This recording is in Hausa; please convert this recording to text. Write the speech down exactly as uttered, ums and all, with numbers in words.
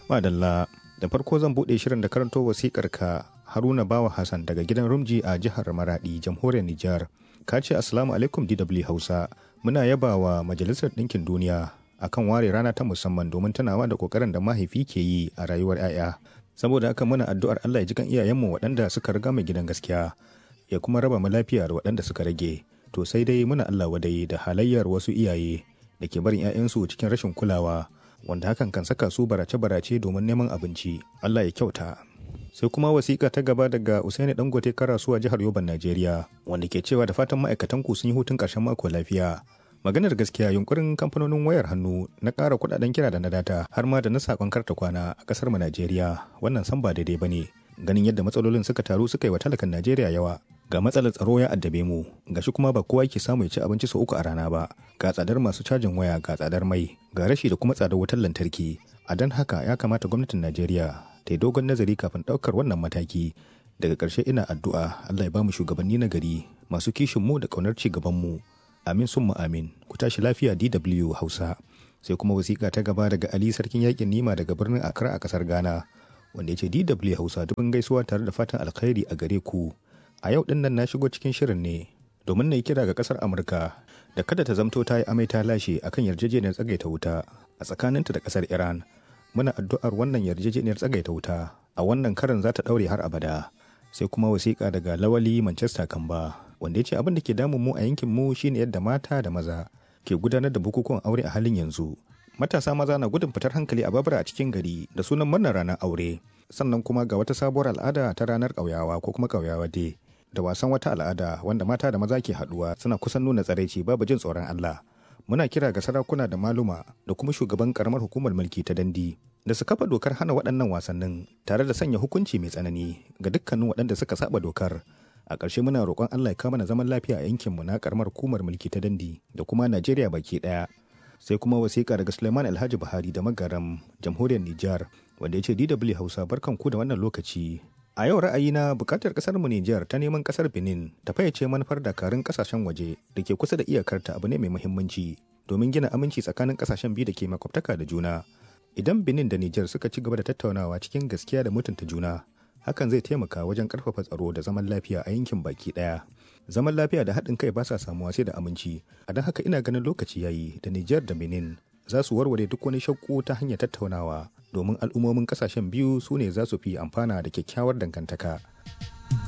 Madalla, da farko zan buɗe shirin da karanto wasikar ka Haruna Bawa Hassan daga gidan Rumji a jihar Maradi, jamhuriyar Nijar. Ka ce Assalamu alaikum D W Hausa. Muna yaba wa Majalisar Ɗinkin Duniya akan ware rana ta musamman domin tunawa da kokarin da mahaifi ke yi a rayuwar 'ya'ya. Saboda haka muna addu'ar Allah ya ji kan iyayenmu waɗanda suka riga mu gidan gaskiya, ya kuma raba mu lafiya da waɗanda suka rage. To sai dai muna Allah wadai da halayyar wasu iyaye da ke barin 'ya'yansu cikin rashin kulawa, wanda hakan kan saka su barace-barace domin neman abinci. Allah ya kyauta. Sai kuma wasiƙa ta gaba daga Usaini Dangote Karasuwa jihar Yoban Najeriya, wanda ke cewa da fatan ma'aikatan ku sun yi hutun ƙarshen mako lafiya. Maganar gaskiya yunkurin kamfanonin wayar hannu na ƙara kuɗaɗen kira da na data har ma da na saƙon karta kwana a ƙasar mu Najeriya, wannan san ba daidai bane. Ganin yadda matsalolin suka taru suka yi wa talakan Najeriya yawa. Ga matsalar tsaro ya addabe mu, gashi kuma ba kowa yake samu ya ci abinci sau uku a rana ba. Ga tsadar masu cajin waya, ga tsadar mai, ga rashi da kuma tsadar wutar lantarki. A dan haka ya kamata gwamnatin Najeriya ta yi dogon nazari kafin ɗaukar wannan mataki. Daga ƙarshe ina addu'a Allah ya ba mu shugabanni na gari masu kishin mu da ƙaunar ci gaban mu. Amin summa amin. Ku tashi lafiya D W Hausa. Sai kuma wasiƙa ta gaba daga Ali Sarkin Yaƙin Nima daga birnin Accra a ƙasar Ghana, wanda ya ce D W Hausa dubin gaisuwa tare da fatan alkhairi a gare ku. A yau ɗin nan na shigo cikin shirin ne domin na yi kira ga ƙasar Amurka da kada ta zamto ta yi amai ta lashe akan yarjejeniyar tsagaita wuta a tsakaninta da ƙasar Iran. Muna addu'ar wannan yarjejeniyar tsagaita wuta a wannan karin za ta ɗaure har abada. Sai kuma wasiƙa daga Lawali Manchester Kamba, wanda ya ce abin da ke damun mu a yankin mu shine yadda mata da maza ke gudanar da bukukuwan aure a halin yanzu. Matasa maza na gudun fitar hankali a babura a cikin gari da sunan murnar ranar aure. Sannan kuma ga wata sabuwar al'ada ta ranar ƙauyawa ko kuma ƙauyawa dai, da wasan wata al'ada wanda mata da maza ke haduwa suna kusan nuna tsaraici babu jin tsoron Allah. Muna kira ga sarakuna da maluma da kuma shugaban karamar hukumar mulki ta Dandi da su kafa dokar hana waɗannan wasannin tare da sanya hukunci mai tsanani ga dukkanin waɗanda suka saba dokar. A ƙarshe muna roƙon Allah ya kama na zaman lafiya a yankinmu na karamar hukumar mulki ta Dandi da kuma Najeriya baki ɗaya. Sai kuma wasiƙa daga Suleiman Alhaji Buhari da Magaram, jamhuriyar Nijar, wanda ya ce D W Hausa barkanku da wannan lokaci. A yau ra'ayina bukatar kasar mu Nijar ta neman kasar Benin ta fayyace manufar dakarun kasashen waje da ke kusa da iyakarta abu ne mai muhimmanci domin gina aminci tsakanin kasashen biyu da ke makwabtaka da juna. Idan Benin da Nijar suka ci gaba da tattaunawa cikin gaskiya da mutunta juna, hakan zai taimaka wajen karfafa tsaro da zaman lafiya a yankin baki daya. Zaman lafiya da haɗin kai ba sa samuwa sai da aminci. A don haka ina ganin lokaci yayi da Nijar da Benin za su warware duk wani shakku ta hanyar tattaunawa, domin al'ummomin kasashen biyu su ne za su fi amfana da kyakkyawar dangantaka.